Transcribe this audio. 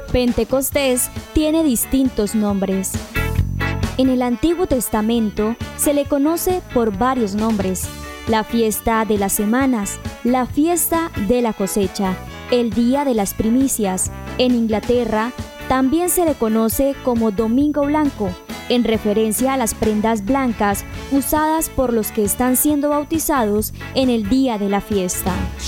Pentecostés tiene distintos nombres. En el Antiguo Testamento se le conoce por varios nombres: la fiesta de las semanas, la fiesta de la cosecha, el día de las primicias. En Inglaterra también se le conoce como Domingo Blanco, en referencia a las prendas blancas usadas por los que están siendo bautizados en el día de la fiesta.